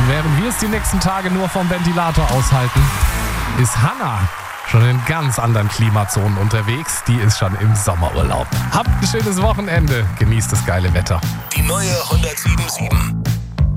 Und während wir es die nächsten Tage nur vom Ventilator aushalten, ist Hanna schon in ganz anderen Klimazonen unterwegs. Die ist schon im Sommerurlaub. Habt ein schönes Wochenende. Genießt das geile Wetter. Die neue 107.7